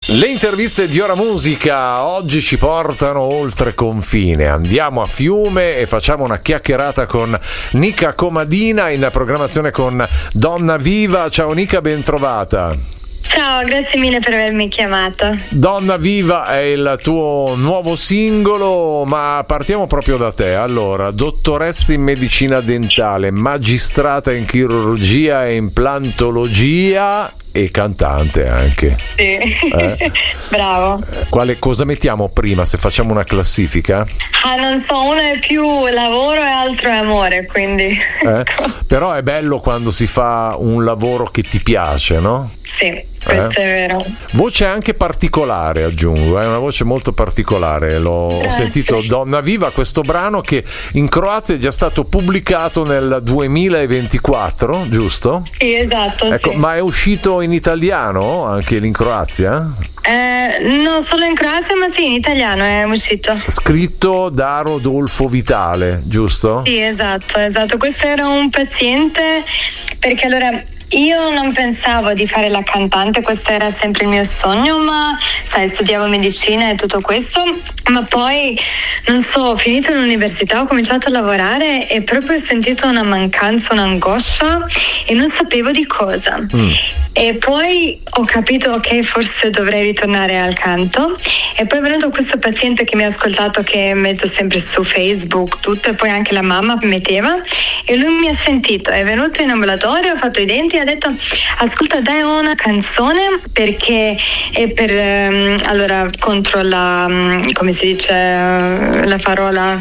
Le interviste di Ora Musica oggi ci portano oltre confine. Andiamo a Fiume e facciamo una chiacchierata con Nica Comadina in programmazione con Donna Viva. Ciao Nica, ben trovata. Ciao, grazie mille per avermi chiamato. Donna Viva è il tuo nuovo singolo, ma partiamo proprio da te. Allora, dottoressa in medicina dentale, magistrata in chirurgia e implantologia e cantante anche. Sì, bravo. Cosa mettiamo prima, se facciamo una classifica? Non so, uno è più lavoro e altro è amore, quindi Però è bello quando si fa un lavoro che ti piace, no? Sì, questo è vero. Voce anche particolare, aggiungo, è una voce molto particolare. Ho sentito Donna Viva, questo brano che in Croazia è già stato pubblicato nel 2024, giusto? Sì, esatto. Ecco, sì. Ma è uscito in italiano anche lì in Croazia? Non solo in Croazia, ma sì, in italiano è uscito. Scritto da Rodolfo Vitale, giusto? Sì, esatto. Questo era un paziente, perché allora io non pensavo di fare la cantante, questo era sempre il mio sogno, ma sai, studiavo medicina e tutto questo, ma poi, non so, ho finito l'università, ho cominciato a lavorare e proprio ho sentito una mancanza, un'angoscia e non sapevo di cosa. E poi ho capito, ok, forse dovrei ritornare al canto, e poi è venuto questo paziente che mi ha ascoltato, che metto sempre su Facebook tutto, e poi anche la mamma metteva, e lui mi ha sentito, è venuto in ambulatorio, ha fatto i denti, ha detto: ascolta, dai una canzone, perché è per allora contro la come si dice la parola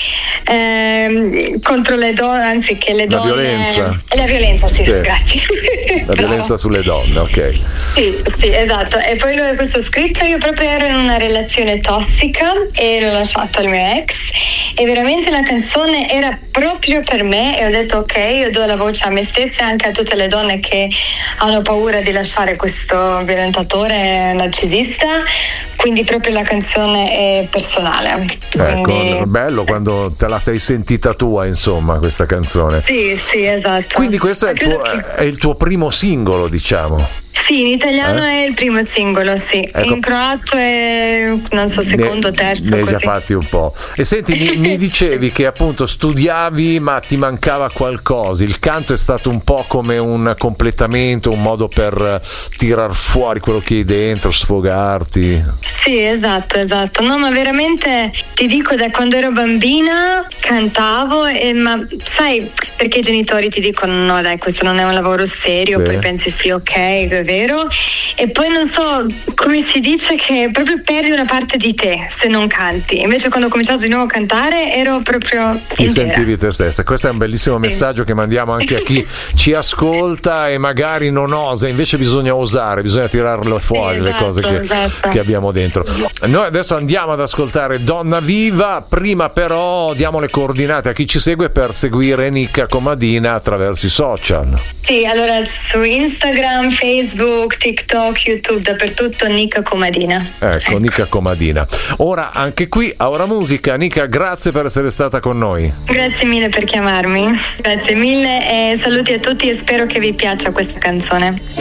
contro le donne, anzi che le donne, la violenza, sì. Grazie. La violenza sulle donne, ok. Sì, esatto. E poi lui questo scritto, io proprio ero in una relazione tossica e l'ho lasciato al mio ex, e veramente la canzone era proprio per me, e ho detto ok, io do la voce a me stessa e anche a tutte le donne che hanno paura di lasciare questo violentatore narcisista, quindi proprio la canzone è personale. Ecco, bello, sì. Quando te la sei sentita tua, insomma, questa canzone. Sì, esatto. Quindi questo è il tuo primo singolo, diciamo. Sì, in italiano è il primo singolo, sì. Ecco. In croato è, non so, secondo, terzo. Ne hai così. già fatti un po'. E senti, mi dicevi che appunto studiavi, ma ti mancava qualcosa. Il canto è stato un po' come un completamento, un modo per tirar fuori quello che hai dentro, sfogarti. Sì, esatto. No, ma veramente ti dico, da quando ero bambina cantavo, ma sai, perché i genitori ti dicono no dai, questo non è un lavoro serio, sì. Poi pensi sì, ok, è vero, e poi non so come si dice, che proprio perdi una parte di te se non canti. Invece quando ho cominciato di nuovo a cantare ero proprio ti sentivi te stessa. Questo è un bellissimo messaggio che mandiamo anche a chi ci ascolta e magari non osa, invece bisogna osare, bisogna tirarle fuori, le cose che abbiamo dentro. Noi adesso andiamo ad ascoltare Donna Viva, prima però diamo le coordinate a chi ci segue per seguire Nica Comadina attraverso i social. Sì, allora su Instagram, Facebook, TikTok, YouTube, dappertutto Nica Comadina. Ecco, Nica Comadina. Ora anche qui a Ora Musica. Nica, grazie per essere stata con noi. Grazie mille per chiamarmi. Grazie mille e saluti a tutti e spero che vi piaccia questa canzone.